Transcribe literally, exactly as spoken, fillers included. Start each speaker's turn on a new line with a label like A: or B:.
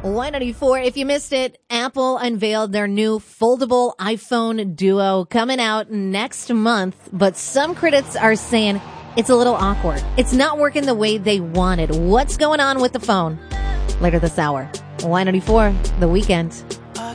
A: one ninety-four. If you missed it, Apple unveiled their new foldable iPhone Duo coming out next month, but some critics are saying it's a little awkward. It's not working the way they wanted. What's going on with the phone? Later this hour. one ninety-four, The Weekend.